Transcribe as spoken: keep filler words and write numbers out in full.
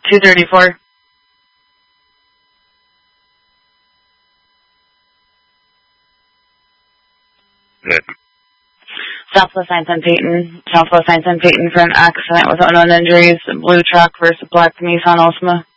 two thirty-four. Good. Southwest nine ten Peyton. Southwest nine ten Peyton for an accident with unknown injuries. Blue truck versus black Nissan Altima.